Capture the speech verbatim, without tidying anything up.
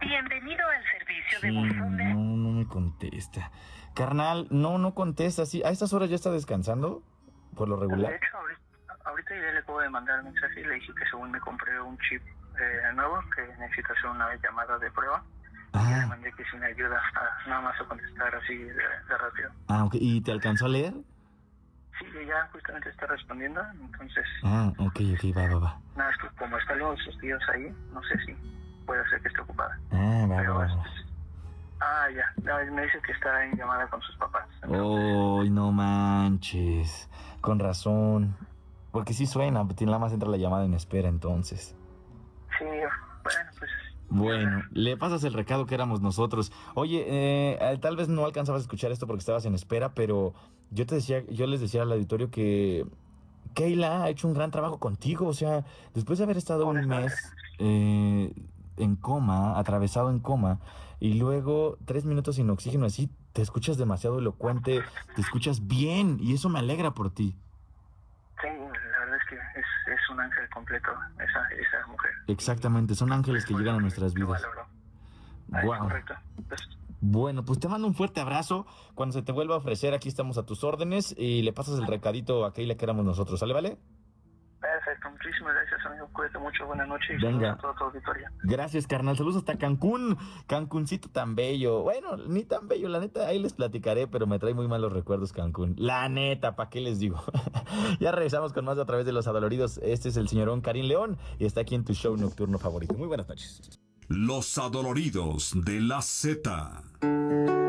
Bienvenido al servicio de Sí, buzón de... no, no me contesta. Carnal, no, no contesta. Sí, ¿a estas horas ya está descansando? Por lo De regular. hecho, ahorita, ahorita ya le acabo de mandar un mensaje y le dije que según me compré un chip eh, nuevo, que necesito hacer una llamada de prueba. Y ya le Ah, mandé que si me ayuda a, nada más a contestar así de, de rápido. ah, ok. ¿Y te alcanzó a leer? Sí, ya justamente está respondiendo, entonces Ah, ok, ok, va, va, va. nada, es que como está luego sus tíos ahí, no sé si puede ser que esté ocupada. Ah, va, Pero va, va. este, ah, ya, no, me dice que está en llamada con sus papás. Uy, no manches. Con razón. Porque sí suena, pero nada más entra la llamada en espera entonces. Sí, bueno, pues... Bueno, le pasas el recado que éramos nosotros. Oye, eh, tal vez no alcanzabas a escuchar esto porque estabas en espera, pero yo te decía, yo les decía al auditorio que Keila ha hecho un gran trabajo contigo. O sea, después de haber estado un mes eh, en coma, atravesado en coma, y luego tres minutos sin oxígeno, así te escuchas demasiado elocuente, te escuchas bien, y eso me alegra por ti. Sí, la verdad es que es, es un ángel completo esa, esa mujer. Exactamente, son ángeles que Fue llegan a lo nuestras que vidas. valoró. Ah, es Wow. correcto. Pues, Bueno, pues te mando un fuerte abrazo. Cuando se te vuelva a ofrecer, aquí estamos a tus órdenes y le pasas el recadito a Keila que éramos nosotros. ¿Sale, vale? perfecto, muchísimas gracias, amigo. Cuídate mucho, buenas noches y Venga. saludos a toda tu auditoría. Gracias, carnal. Saludos hasta Cancún. Cancuncito tan bello. Bueno, ni tan bello, la neta, ahí les platicaré, pero me trae muy malos recuerdos Cancún. La neta, ¿para qué les digo? Ya regresamos con más a través de Los Adoloridos. Este es el señorón Karim León y está aquí en tu show nocturno favorito. Muy buenas noches. Los Adoloridos de la Z.